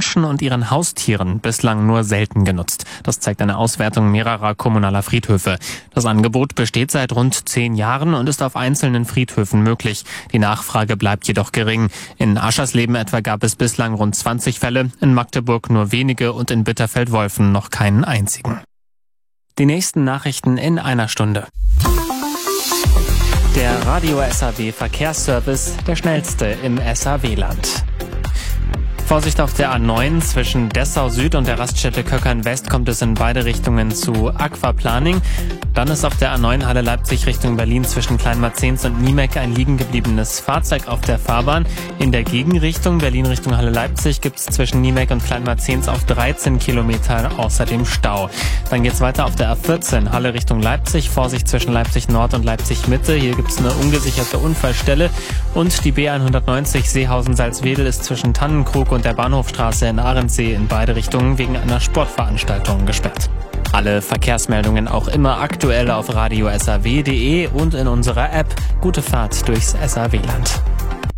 Menschen und ihren Haustieren bislang nur selten genutzt. Das zeigt eine Auswertung mehrerer kommunaler Friedhöfe. Das Angebot besteht seit rund 10 Jahren und ist auf einzelnen Friedhöfen möglich. Die Nachfrage bleibt jedoch gering. In Aschersleben etwa gab es bislang rund 20 Fälle, in Magdeburg nur wenige und in Bitterfeld-Wolfen noch keinen einzigen. Die nächsten Nachrichten in einer Stunde. Der Radio SAW Verkehrsservice, der schnellste im SAW-Land. Vorsicht auf der A9 zwischen Dessau Süd und der Raststätte Köckern West kommt es in beide Richtungen zu Aquaplaning. Dann ist auf der A9 Halle Leipzig Richtung Berlin zwischen Kleinmarzens und Niemek ein liegen gebliebenes Fahrzeug auf der Fahrbahn. In der Gegenrichtung Berlin Richtung Halle Leipzig gibt es zwischen Niemek und Kleinmarzens auf 13 Kilometern außerdem Stau. Dann geht's weiter auf der A14 Halle Richtung Leipzig. Vorsicht zwischen Leipzig Nord und Leipzig Mitte. Hier gibt es eine ungesicherte Unfallstelle. Und die B190 Seehausen-Salzwedel ist zwischen Tannenkrug und der Bahnhofstraße in Ahrensee in beide Richtungen wegen einer Sportveranstaltung gesperrt. Alle Verkehrsmeldungen auch immer aktuell auf radiosaw.de und in unserer App. Gute Fahrt durchs SAW-Land.